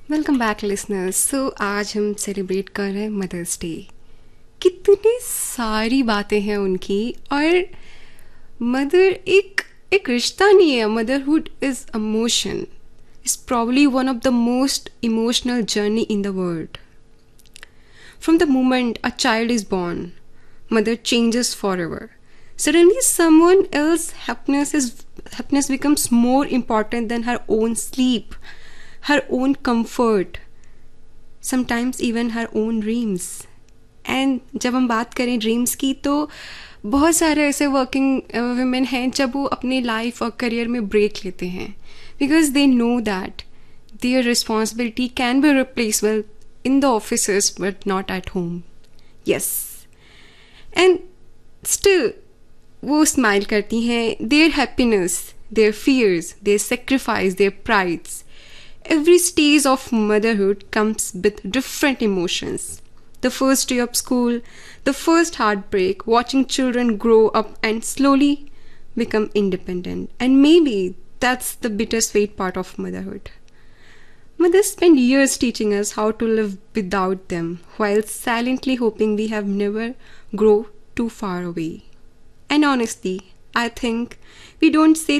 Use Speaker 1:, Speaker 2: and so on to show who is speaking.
Speaker 1: Welcome back listeners. आज हम celebrate कर रहे हैं मदर्स डे। कितनी सारी बातें हैं उनकी। और मदर एक रिश्ता नहीं है। Motherhood is emotion, is probably one of the most emotional journey in the world. From the moment a child is born, mother changes forever. Suddenly, someone else's happiness becomes more important than her own sleep, her own comfort, sometimes even her own dreams. And जब हम बात करें dreams की तो बहुत सारे ऐसे working women हैं जब वो अपनी लाइफ और करियर में ब्रेक लेते हैं because they know that their responsibility can be replaceable in the offices but not at home. Yes. And still वो स्माइल करती हैं. Their happiness, their fears, their sacrifice, their prides. Every stage of motherhood comes with different emotions. The first day of school, the first heartbreak, watching children grow up and slowly become independent. And maybe that's the bittersweet part of motherhood. Mothers spend years teaching us how to live without them while silently hoping we have never grow too far away. And honestly, I think we don't say